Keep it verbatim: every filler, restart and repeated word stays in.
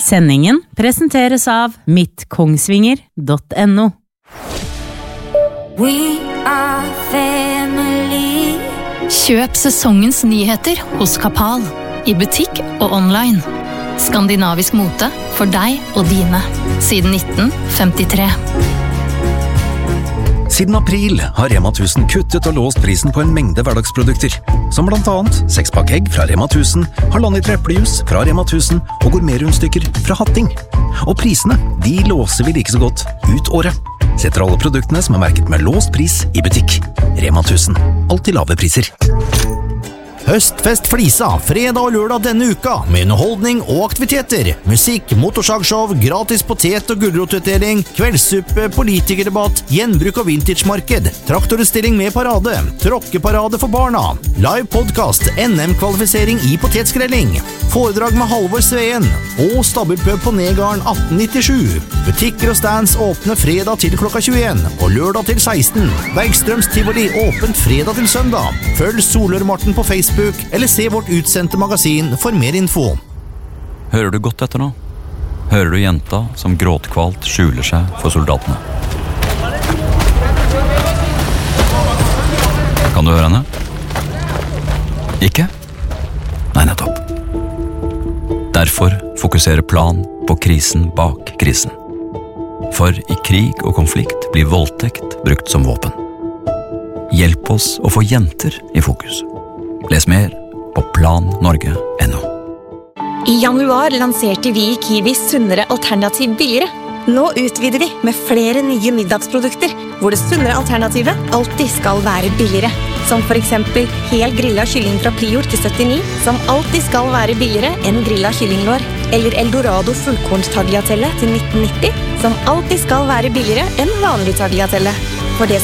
Sendingen presenteres av mittkongsvinger punktum no. We are family. Kjøp sesongens nyheter hos Kapal, i butikk og online. Skandinavisk mote for deg og dine, siden nitten femtitre. Siden april har Rema tusen kuttet og låst prisen på en mengde hverdagsprodukter, som blant annet sekspakk egg fra Rema tusen, halvannet eplejus fra Rema tusen og gourmetrundstykker fra Hatting. Og prisene, de låser vi like så godt ut året. Setter alle produktene som er merket med låst pris i butikk. Rema tusen, alltid lave priser. Høstfest Flisa, fredag og lørdag denne uka, med underholdning og aktiviteter. Musikk, motorsagshow, gratis potet- og gulrotutdeling, kveldssuppe, politikerdebatt, gjenbruk og vintagemarked, traktorutstilling med parade, tråkkeparade for barna, live podcast, N M-kvalifisering i potetskrelling, foredrag med Halvor Sveen, og stabelpøb på Negarden atten nittisju. Butikker og stands åpne fredag til klokka tjueen, og lørdag til seksten. Bergstrøms Tivoli åpent fredag til søndag. Følg Solør-Morten på Facebook, eller se vårt utsendte magasin for mer info. Hører du godt etter nå? Hører du jenta som gråtkvalt skjuler seg for soldatene? Kan du høre henne? Ikke? Nei, nettopp. Derfor fokuserer Plan på krisen bak krisen. For i krig og konflikt blir voldtekt brukt som våpen. Hjelp oss å få jenter i fokus. Les mer på plan norge punktum no. I januar lanserte vi i Kiwi sunnere alternativ billigere. Nå utvider vi med flere nye middagsprodukter, hvor det sunnere alternativet alltid skal være billigere. Som for eksempel hel grillet kylling fra Prior til syttini, som alltid skal være billigere enn grillet kyllinglår. Eller Eldorado fullkorns tagliatelle til nitten nitti, som alltid skal være billigere enn vanlig tagliatelle. For det